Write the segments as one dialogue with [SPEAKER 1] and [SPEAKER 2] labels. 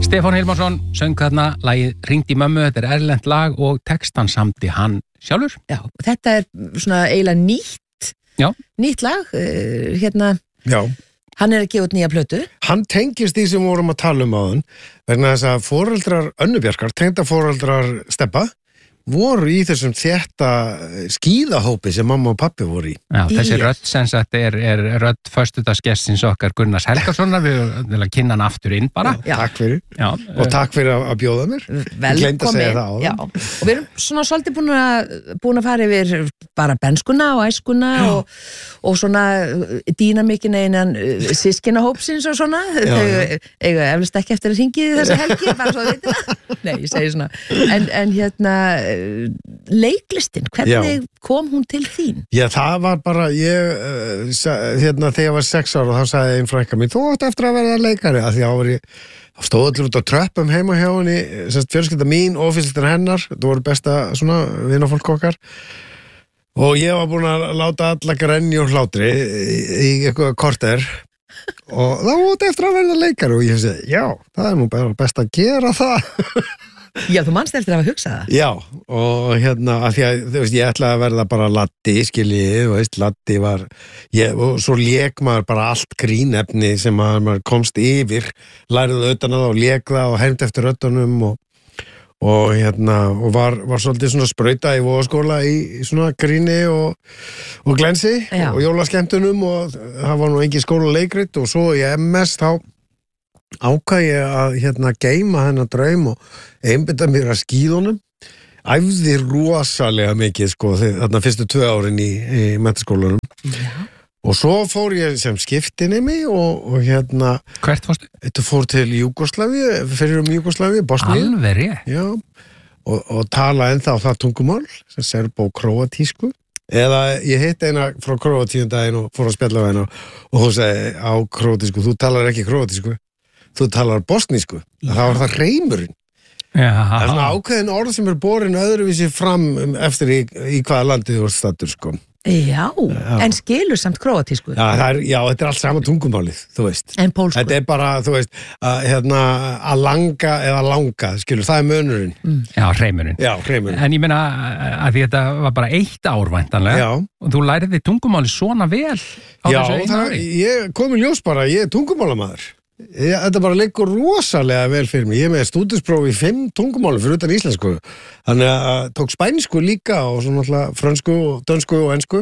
[SPEAKER 1] Stefán Hilmarsson söng þarna lagið Hringdi í mömmu, þetta erlent lag og textan samdi hann sjálfur.
[SPEAKER 2] Já, þetta svona eiginlega nýtt lag,
[SPEAKER 3] Já.
[SPEAKER 2] Hann að gefa út nýja plötu.
[SPEAKER 3] Hann tengist því sem vorum að tala áðan, vegna þess að foreldrar Önnu Bjarkar, tengdaforeldrar Stebba, voru í þessum þétta skíðahópi sem mamma og pappi voru í.
[SPEAKER 1] Já, þessi rödd sem sagt er rödd föstudagsgestsins okkar Gunnars Helgasonar, við viljum að kynna hann aftur inn bara.
[SPEAKER 3] Já. Takk fyrir.
[SPEAKER 1] Já,
[SPEAKER 3] og takk fyrir að bjóða mér.
[SPEAKER 2] Velkomin. Já, og við erum svona svolítið búin að fara yfir bara benskuna og æskuna og svona dýnamikina innan systkinahópsins og svona. Þau eiga eflust ekki eftir að hringi þessa helgi, bara svo að veitina. Nei, ég segi svona. En leiklistin, hvernig kom hún til þín?
[SPEAKER 3] Já, það var bara þegar ég var 6 ára þá sagði einn frænka mín, þú átt eftir að verða leikari, af því að þá stóð allir út á tröppum heima hjá henni, fjölskylda mín og fjölskylda hennar, það voru besta svona vinafólk okkar og ég var búin að láta alla grenni og hlátri í eitthvað korter og þá átt eftir að verða leikari og ég segi, já, það nú bara best að gera það.
[SPEAKER 2] Já, þú manst eftir að hafa hugsað það.
[SPEAKER 3] Já, og af því að, þú veist, ég ætlaði að verða bara laddi, skiljið, þú veist, laddi var, og svo lék maður bara allt grínefni sem maður komst yfir, lærið utan að það og lék það og hermt eftir röddunum og var svolítið svona sprauta í Vogaskóla í svona gríni og glensi og jólaskemmtunum og það var nú engin skólaleikrit og svo í MS þá ákvað ég að geyma þennan draum og einbytta mér að skíðunum æfði rosalega mikið sko þarna fyrstu 2 árin í menntaskólanum og svo fór ég sem skiptinemi og
[SPEAKER 1] Hvert fórstu?
[SPEAKER 3] Þetta fór til Júgóslavíu, fyrir Júgóslavíu, Bosníu.
[SPEAKER 1] Alveg rétt.
[SPEAKER 3] Já, og tala ennþá það tungumál sem serbó-króatísku eða ég hitt eina frá Króatíu daginn og fór að spjalla á hennar og hún segi á króatísku, þú talar ekki króatísku þú talar bosnísku, það var það reymurinn. Það er svona ákveðin orð sem borin öðruvísi fram eftir í hvaða landið þú ert staddur, sko.
[SPEAKER 2] Já, en skilur samt króatísku.
[SPEAKER 3] Já, þetta er allt sama tungumálið, þú veist.
[SPEAKER 2] En pólsku.
[SPEAKER 3] Þetta er bara, þú veist, að langa eða langa, skilur, það er munurinn.
[SPEAKER 1] Já, reymurinn.
[SPEAKER 3] Já, reymurinn.
[SPEAKER 1] En ég meina að því þetta var bara 1 ár væntanlega.
[SPEAKER 3] Já.
[SPEAKER 1] Og þú læriði tungumáli svona vel á þessu 1 ári.
[SPEAKER 3] Já, ég kom í ljós bara, ég er tungumálamaður. Þetta bara liggur rosalega vel fyrir mig. Ég með stúdinspróf í 5 tungumálum fyrir utan íslensku. Þannig að tók spænsku líka og svo náttúrulega frönsku og dönsku og ensku.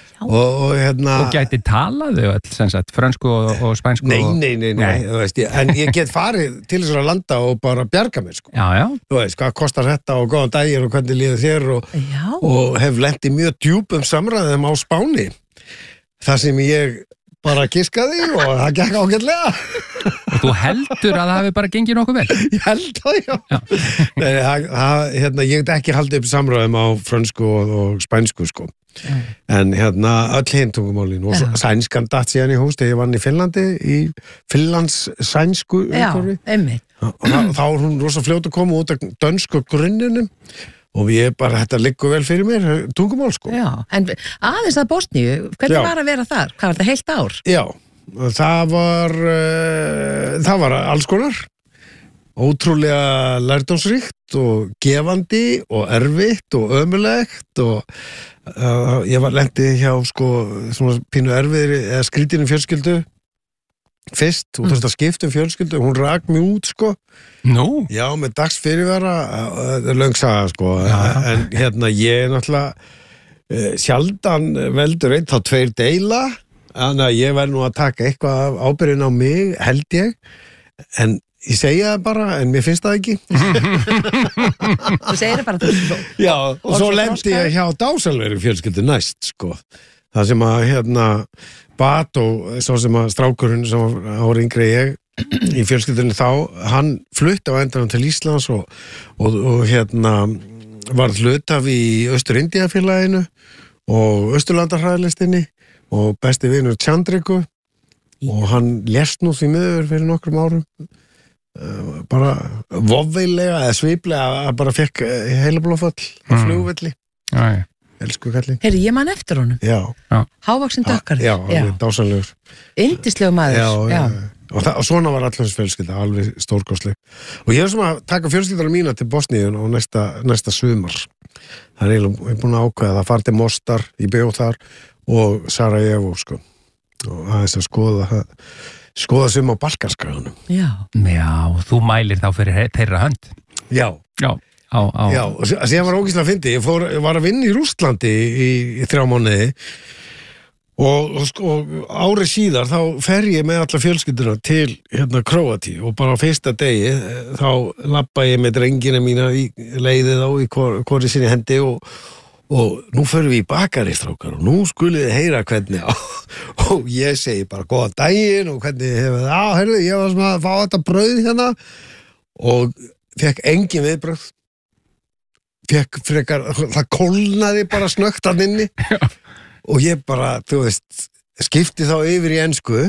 [SPEAKER 3] Og
[SPEAKER 1] gæti talaðu öll, sem sagt, frönsku og spænsku?
[SPEAKER 3] Nei, þú veist, en ég get farið til þess að landa og bara bjarga mér, sko.
[SPEAKER 1] Já.
[SPEAKER 3] Þú veist, hvað kostar þetta og góðan daginn og hvernig líður þér og hef lent í mjög djúpum samræðum á Spáni. Það sem ég bara giskaði og það gekk ágætlega.
[SPEAKER 1] Og þú heldur að það hafi bara gengið nokkuð vel?
[SPEAKER 3] Ég held það, já. Nei, ég get ekki haldið upp samræðum á frönsku og spænsku, sko. En öll hinn tungumálin og sænskan datt síðan í hús þegar ég vann í Finnlandi í Finnlands sænsku umhverfi.
[SPEAKER 2] Já, einmitt.
[SPEAKER 3] Og þá er hún rosa fljót að koma út af dönsku grunninum og ég bara, þetta liggur vel fyrir mér, tungumál, sko.
[SPEAKER 2] Já, en aðeins að Bosníu, hvernig var að vera þar? Hvað var þetta, heilt ár?
[SPEAKER 3] Já, það var alls konar. Ótrúlega lærdómsríkt og gefandi og erfitt og ömurlegt og ég var lenti hjá, sko, svona pínu erfiðri eða skrítinni fjölskyldu fyrst, þú þurfti að skipta fjölskyldu hún rak mig út, sko.
[SPEAKER 1] Nú?
[SPEAKER 3] Já, með dagsfyrirvara, það er löng saga, sko. En ég náttúrulega sjaldan veldur 1 þá 2 deila, þannig að ég verð nú að taka eitthvað af ábyrgðin á mig, held ég, en ég segja það bara, en mér finnst það ekki.
[SPEAKER 2] Þú segir það bara þú.
[SPEAKER 3] Já, og svo lendi ég hjá dásalveri fjölskyldu næst, sko. Það sem að, Bato, svo sem að strákurinn sem var yngri ég í fjölskyldunni þá, hann flutti á endanum til Íslands og var hlutaf í Austur-Indíafélaginu og Austurlandarhræðlistinni og besti vinur Tjandriku og hann lést nú því miður fyrir nokkrum árum bara vofveilega eða sviplega að bara fekk heilablóðfall á flugvelli. Elsku kalli.
[SPEAKER 2] Heyrðu, ég man eftir honum.
[SPEAKER 3] Já.
[SPEAKER 2] Hávaxinn dökkar.
[SPEAKER 3] Já, hann er dásanlegur.
[SPEAKER 2] Yndislegu maður.
[SPEAKER 3] Já. og svona var allans fjölskylda, alveg stórkostleg og ég sem að taka fjölskyldara mína til Bosníun og næsta sumar það eiginlega búin að ákveða það fara til Mostar, ég bjó þar og Sarajevo sko og aðeins að skoða sem á Balkanskaganum
[SPEAKER 2] Já,
[SPEAKER 1] þú mælir þá fyrir þeirra hönd
[SPEAKER 3] Já, og síðan var ógeðslega að fyndi ég var að vinna í Rússlandi í 3 mánuði og árið síðar þá fer ég með alla fjölskylduna til Króatí og bara á fyrsta degi þá labba ég með drengina mína í leiðið á í hvori sinni hendi og nú förum við í bakari strákar og nú skulið þið heyra hvernig og ég segi bara góðan daginn og hvernig hefur það heyrðu, ég var svona að fá þetta brauð hérna og fekk engin viðbrögð fekk frekar, það kólnaði bara snögt að inni og ég bara, þú veist, skipti þá yfir í ensku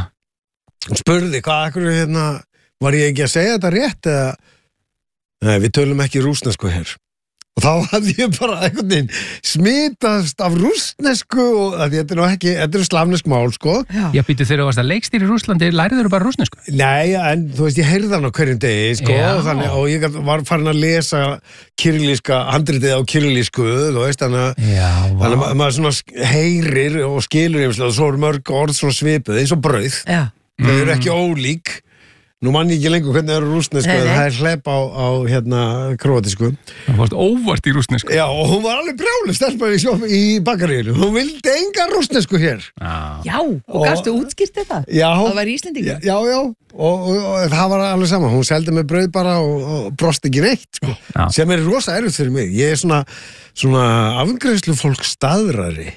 [SPEAKER 3] og spurði hvað var ég ekki að segja þetta rétt eða nei, við tölum ekki rússnesku hér og þá hafði ég bara einhvern veginn smitast af rússnesku og þetta er slavnesk mál sko
[SPEAKER 1] Já, býttu þegar þú varst að leikstýra í Rússlandi lærið þú bara rússnesku?
[SPEAKER 3] Nei, en þú veist, ég heyrði hann á hverjum degi sko og ég var farin að lesa kyrillíska, handritið á kyrillísku þú veist, þannig að maður svona heyrir og skilur og svo eru mörg orð svona svipuð eins og brauð, þau eru ekki ólík Nú mann ég ekki lengur hvernig það eru rússnesku það er hlep á króatísku
[SPEAKER 1] Það varst óvart í rússnesku
[SPEAKER 3] Já, og hún var alveg brjálu stelpa í bakaríinu hún vildi enga rússnesku hér
[SPEAKER 2] Já, og gafstu útskýrt þetta?
[SPEAKER 3] Já
[SPEAKER 2] Það var Íslendingur?
[SPEAKER 3] Já, og það var alveg sama hún seldi mig brauð bara og brosti ekki neitt sko. sem er rosa erfitt fyrir mig ég er svona afgreiðslu fólk staðrari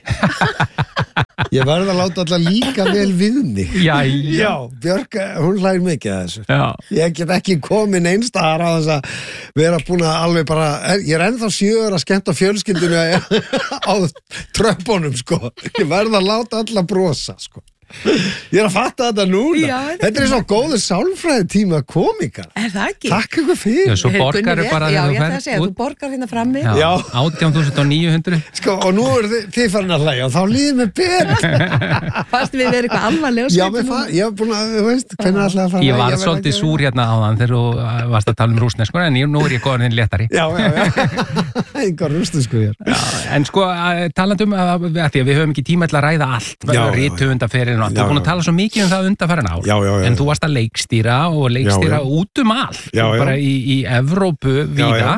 [SPEAKER 3] Ég verð að láta alla líka vel við mig Já, Björk, hún hlægir mikið að þessu Ég get ekki komin einstaðar á þess að vera búin að alveg bara ég er ennþá 7 ára að skemmta fjölskyldinu á tröppunum sko. Ég verð að láta alla brosa sko. Ég er að fatta þetta núna Þetta er svo góður sálfræði tíma komikar
[SPEAKER 2] Er það ekki?
[SPEAKER 3] Takk ykkur fyrir
[SPEAKER 1] Svo borgar bara
[SPEAKER 2] Já, ég ætla að segja, þú borgar hérna frammi
[SPEAKER 1] 18.900
[SPEAKER 3] Sko, og nú er þið farin að hlæja og þá líður mér betur
[SPEAKER 2] Fast við verðum eitthvað alvarlega
[SPEAKER 3] ég hef búin að, þú veist, hvernig ætla að fara
[SPEAKER 1] Ég var svolítið súr hérna áðan þegar þú varst að tala rússnesku en nú er ég góðan léttari
[SPEAKER 3] Já Engar rússnesku hér
[SPEAKER 1] En sko, talandum að því að við höfum ekki tíma til að ræða allt rithöfundaferðin og þú er búin að tala svo mikið það undanfarin ár en þú varst að leikstýra út allt bara í Evrópu víða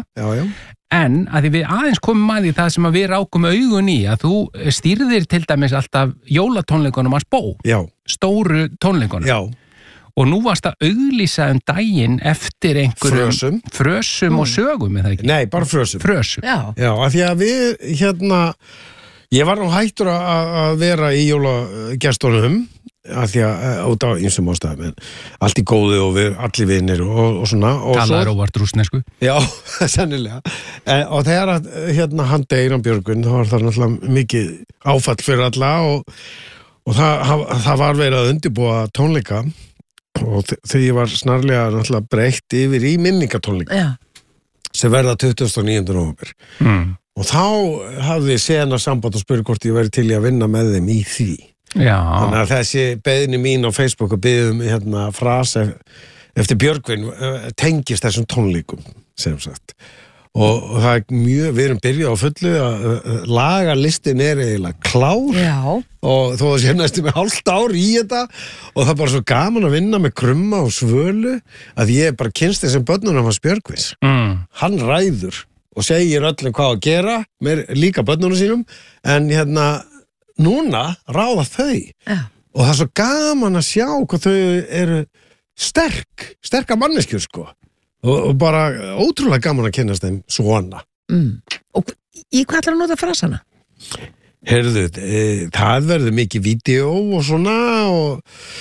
[SPEAKER 1] en að því við aðeins komum að því það sem að við rákum augun í að þú stýrðir til dæmis alltaf jólatónleikunum hans Bó stóru tónleikunum og nú varst að auglýsa daginn eftir einhverjum frösum og sögum, er það ekki? Nei, bara frösum. Já, af því að við ég var nú hættur að vera í jólagestunum af því að út á einsum ástæðum allt í góðu og við allir vinir og svona Talaður óvart rússnesku Já, sennilega og þegar hann deyr á Björgvin þá var það náttúrulega mikið áfall fyrir alla og það var verið að undirbúa tónleika og þegar ég var snarlega náttúrulega breytt yfir í minningatónleika sem verða 29. nóvember og þá hafði Sena samband og spurði hvort ég væri til í að vinna með þeim í því þannig að þessi beiðni mín á Facebook og biðum frasa eftir Björgvin tengist þessum tónleikum sem sagt og það er við erum byrjað á fullu að lagalistin er eiginlega klár og þó að sé næstum með hálft ár í þetta og það er bara svo gaman að vinna með Krumma og Svölu að ég bara kynst þessum börnunum hans Björgvins hann ræður og segir öllum hvað að gera með líka börnunum sínum en núna ráða þau og það er svo gaman að sjá hvað þau eru sterkar manneskjur sko og bara ótrúlega gaman að kynnast þeim svona
[SPEAKER 2] Og í hvað ætlar að nota frasana?
[SPEAKER 3] Heyrðu, það verður mikið vídeo og svona og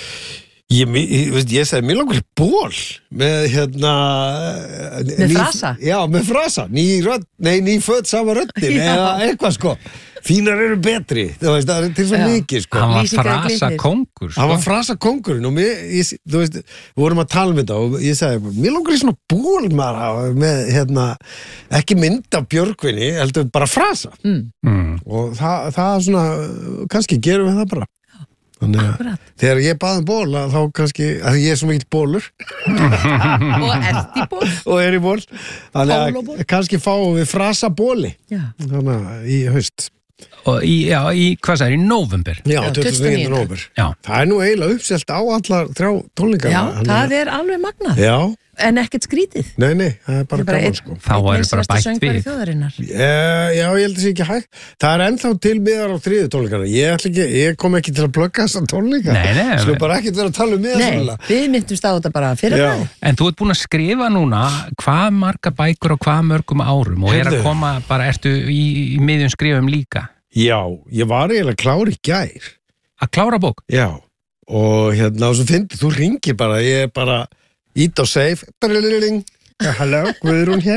[SPEAKER 3] ég sagði, mér langar ból með
[SPEAKER 2] með frasa?
[SPEAKER 3] Já, með frasa, ný föt sama röddin eða eitthvað sko Fínar eru betri, þú veist, það er til svo mikið sko.
[SPEAKER 1] Hann var frasakóngur sko.
[SPEAKER 3] Hann var frasakóngurinn og þú veist, við vorum að tala um þetta og ég sagði, mér langar í svona ból með ekki mynd af Björgvinni, heldur bara frasa og það svona, kannski gerum við það bara Þannig að þegar ég baði ból þá kannski, að ég svo mikið bólur
[SPEAKER 2] og ert í ból
[SPEAKER 3] og í ból, þannig að kannski fáum við frasabóli þannig að í haust
[SPEAKER 1] og hvað sagði, í nóvember?
[SPEAKER 3] Já, 29. nóvember það nú eiginlega uppselt á allar 3 tónleikana.
[SPEAKER 2] Já, það alveg magnað.
[SPEAKER 3] Já.
[SPEAKER 2] En ekkert skrítið.
[SPEAKER 3] Nei, það bara gaman sko.
[SPEAKER 1] Þá bara bætt við.
[SPEAKER 3] Já, ég held að það sé ekki hægt. Það ennþá til miðar á 3. tónleikana. Ég kom ekki til að plugga þessa tónleika.
[SPEAKER 1] Nei.
[SPEAKER 3] Svo bara ekkert vera að tala miðar.
[SPEAKER 2] Nei, við myndumst á þetta bara fyrir það.
[SPEAKER 1] En þú ert búin að skrifa núna hvað marga bækur og hvað mörgum árum og að koma, bara ertu í miðjum skrifum líka? Já,
[SPEAKER 3] ég var eiginlega klár í gær.
[SPEAKER 1] Að klára bók?
[SPEAKER 3] Já, og og svo þú ringir bara, ég bara ít á save, halló, Guðrún hér.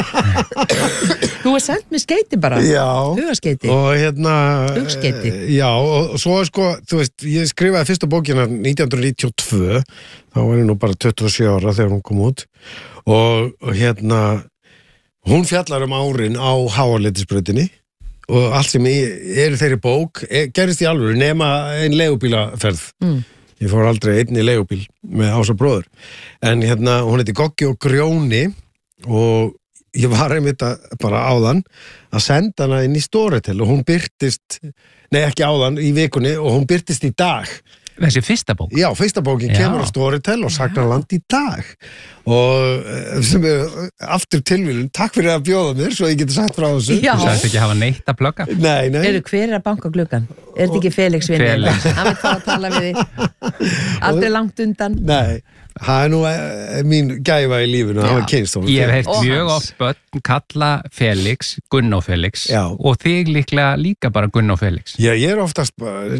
[SPEAKER 2] Þú sendt mér skeiti bara, hugaskeiti
[SPEAKER 3] og
[SPEAKER 2] hugskeiti.
[SPEAKER 3] Já, og svo sko, þú veist, ég skrifaði fyrsta bókina 1992, þá var ég nú bara 27 ára þegar hún kom út og hún fjallar árin á Háaleitisbrautinni og allt sem í þeirri bók gerist í alvöru nema ein leigubílaferð. Ég fór aldrei einn í leigubíl með Ása bróður. En hún heiti Goggi og Grjóni og ég var einmitt bara áðan að senda hana inn í Storytel og hún birtist, ekki áðan í vikunni og hún birtist í dag.
[SPEAKER 1] Þessi fyrsta bók? Já,
[SPEAKER 3] fyrsta bókin kemur á Storytel og Sagnarland í dag og sem aftur tilvílun, takk fyrir að bjóða mér svo ég geti sagt frá þessu.
[SPEAKER 1] Þú sagðist ekki hafa neitt að plugga?
[SPEAKER 3] Nei.
[SPEAKER 2] Hver að banka gluggan? Þetta ekki Felix vinnur? Hann vil fá að tala við þig. Aldrei langt undan.
[SPEAKER 3] Nei, það nú mín gæfa í lífinu, það var kynst.
[SPEAKER 1] Ég hef heyrt mjög oft börn kalla Felix, Gunn og Felix og þig líka bara Gunn og Felix.
[SPEAKER 3] Já, ég oftast